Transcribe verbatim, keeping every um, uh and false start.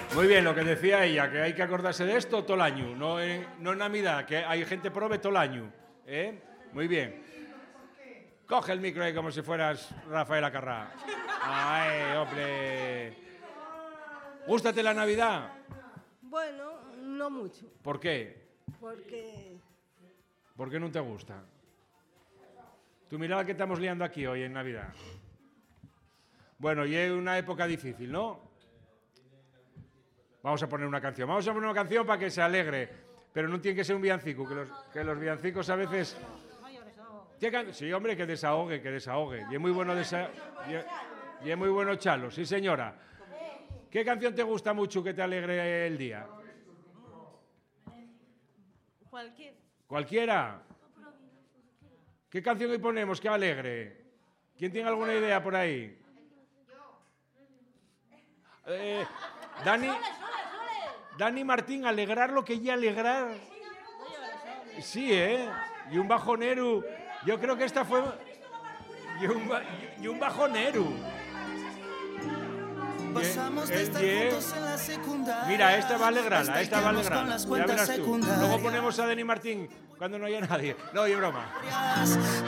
Muy bien, lo que decía ella, que hay que acordarse de esto todo el año, no en, no en Navidad, que hay gente prove todo el año. ¿Eh? Muy bien. Coge el micro ahí como si fueras Rafael Acarrá. ¡Ay, hombre! ¿Gústate la Navidad? Bueno, no mucho. ¿Por qué? Porque... ¿Por qué no te gusta? Tú mira la que estamos liando aquí hoy en Navidad. Bueno, y es una época difícil, ¿no? Vamos a poner una canción. Vamos a poner una canción para que se alegre. Pero no tiene que ser un villancico, que los, que los villancicos a veces... Sí, hombre, que desahogue, que desahogue. Y es muy bueno desa... y es, y es muy bueno Chalo, sí señora. ¿Qué canción te gusta mucho que te alegre el día? Cualquier. ¿Cualquiera? ¿Qué canción hoy ponemos que alegre? ¿Quién tiene alguna idea por ahí? Eh, Dani, Dani Martín, alegrar lo que ya alegrar. Sí, ¿eh? Y un bajonero. Yo creo que esta fue... Y un, ba... y un bajonero. Pasamos de estar juntos en la secundaria. Mira, esta va a alegrarla, esta va a alegrarla. Ya verás tú. Luego ponemos a Dani Martín cuando no haya nadie. No, y broma.